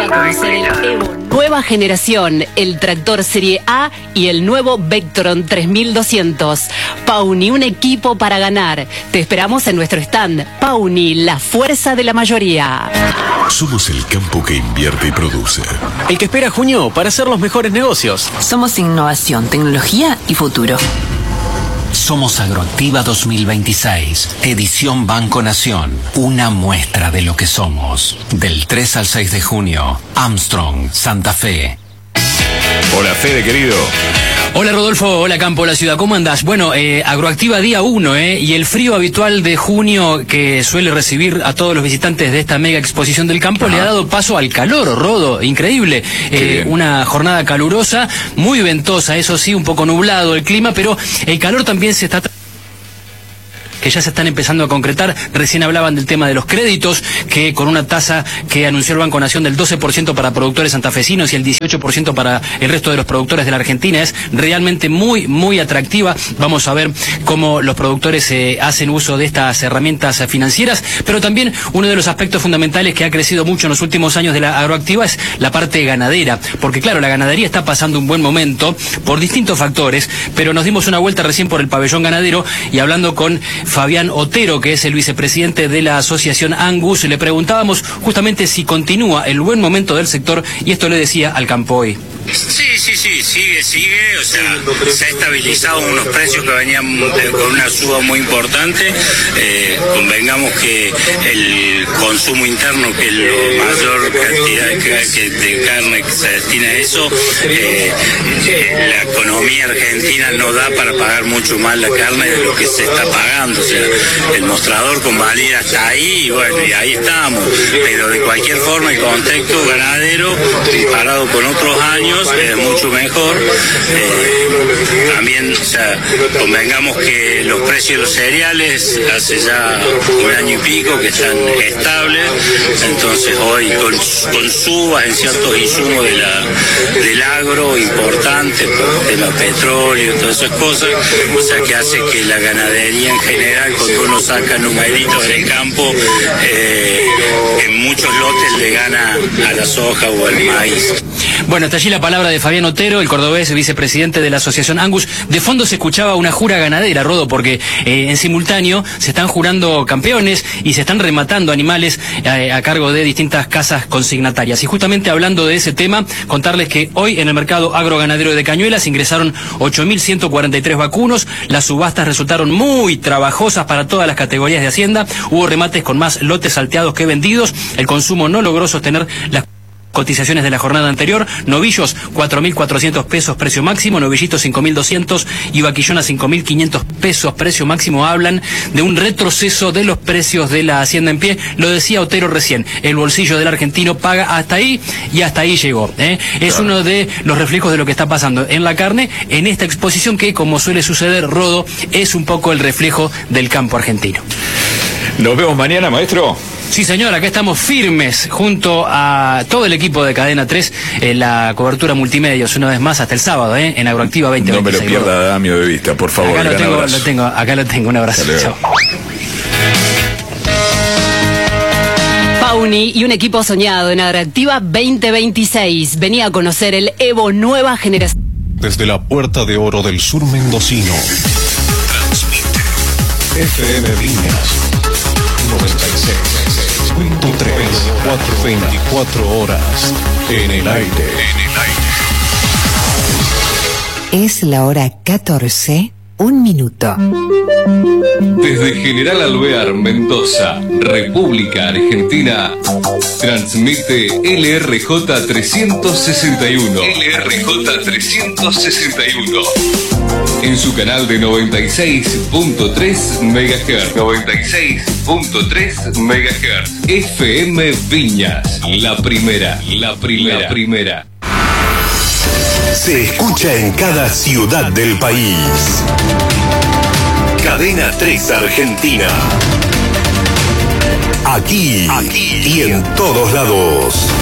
conocer el Evo nueva generación, el tractor Serie A y el nuevo Vectron 3200. Pawny, un equipo para ganar. Te esperamos en nuestro stand. Pawny, la fuerza de la mayoría. Somos el campo que invierte y produce. El que espera junio para hacer los mejores negocios. Somos innovación, tecnología y futuro. Somos Agroactiva 2026, edición Banco Nación, una muestra de lo que somos. Del 3 al 6 de junio, Armstrong, Santa Fe. Hola, Fede, querido. Hola Rodolfo, hola Campo, la ciudad, ¿cómo andás? Bueno, Agroactiva día 1, y el frío habitual de junio que suele recibir a todos los visitantes de esta mega exposición del campo le ha dado paso al calor, Rodo, increíble. Una jornada calurosa, muy ventosa, eso sí, un poco nublado el clima, pero el calor también se está... que ya se están empezando a concretar. Recién hablaban del tema de los créditos, que con una tasa que anunció el Banco Nación del 12% para productores santafesinos y el 18% para el resto de los productores de la Argentina, es realmente muy, muy atractiva. Vamos a ver cómo los productores hacen uso de estas herramientas financieras, pero también uno de los aspectos fundamentales que ha crecido mucho en los últimos años de la Agroactiva es la parte ganadera, porque claro, la ganadería está pasando un buen momento por distintos factores, pero nos dimos una vuelta recién por el pabellón ganadero y hablando con Fabián Otero, que es el vicepresidente de la asociación Angus, le preguntábamos justamente si continúa el buen momento del sector y esto le decía al Campo Hoy. Sí, sigue, o sea, se ha estabilizado unos precios que venían con una suba muy importante. Convengamos que el consumo interno, que es la mayor cantidad de carne que se destina a eso, la economía argentina no da para pagar mucho más la carne de lo que se está pagando, o sea, el mostrador con valía está ahí, y bueno, y ahí estamos, pero de cualquier forma el contexto ganadero, comparado con otros años, es mucho mejor. También, o sea, convengamos que los precios de los cereales hace ya un año y pico que están estables, entonces hoy con subas en ciertos insumos del agro importantes, por el tema petróleo, todas esas cosas, o sea que hace que la ganadería en general, cuando uno saca numeritos del campo, en muchos lotes le gana a la soja o al maíz. Bueno, hasta allí la palabra de Fabián Otero, el cordobés vicepresidente de la asociación Angus. De fondo se escuchaba una jura ganadera, Rodo, porque en simultáneo se están jurando campeones y se están rematando animales a cargo de distintas casas consignatarias. Y justamente hablando de ese tema, contarles que hoy en el mercado agroganadero de Cañuelas ingresaron 8.143 vacunos. Las subastas resultaron muy trabajosas para todas las categorías de Hacienda. Hubo remates con más lotes salteados que vendidos. El consumo no logró sostener las cotizaciones de la jornada anterior. Novillos 4.400 pesos precio máximo, novillitos 5.200 y vaquillona 5.500 pesos precio máximo. Hablan de un retroceso de los precios de la hacienda en pie. Lo decía Otero recién, el bolsillo del argentino paga hasta ahí y hasta ahí llegó. Es uno de los reflejos de lo que está pasando en la carne en esta exposición que, como suele suceder, Rodo, es un poco el reflejo del campo argentino. Nos vemos mañana, maestro. Sí, señor, acá estamos firmes junto a todo el equipo de Cadena 3 en la cobertura multimedios, una vez más hasta el sábado, en Agroactiva 2026. No me lo pierda, Damio, de vista, por favor. Acá lo tengo, un abrazo. Chao. Pawny y un equipo soñado en Agroactiva 2026. Venía a conocer el Evo nueva generación. Desde la Puerta de Oro del Sur mendocino. Transmite FM Viñas 96.3, 24 horas en el aire. Es la hora 14, 1 minuto. Desde General Alvear, Mendoza, República Argentina, transmite LRJ 361. LRJ 361. En su canal de 96.3 MHz. 96.3 MHz. FM Viñas, la primera. Se escucha en cada ciudad del país. Cadena 3 Argentina. Aquí y en todos lados.